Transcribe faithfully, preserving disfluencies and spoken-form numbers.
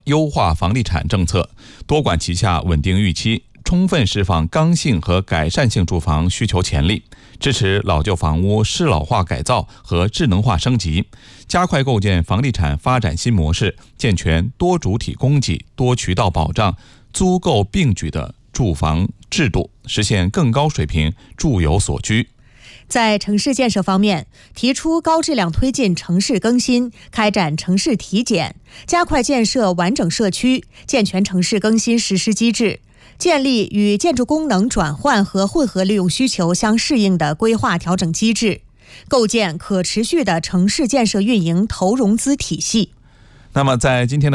优化房地产政策，多管齐下稳定预期，充分释放刚性和改善性住房需求潜力，支持老旧房屋适老化改造和智能化升级，加快构建房地产发展新模式，健全多主体供给、多渠道保障、租购并举的住房制度，实现更高水平住有所居。 在城市建设方面，提出高质量推进城市更新，开展城市体检，加快建设完整社区，健全城市更新实施机制，建立与建筑功能转换和混合利用需求相适应的规划调整机制，构建可持续的城市建设运营投融资体系。 那么在今天的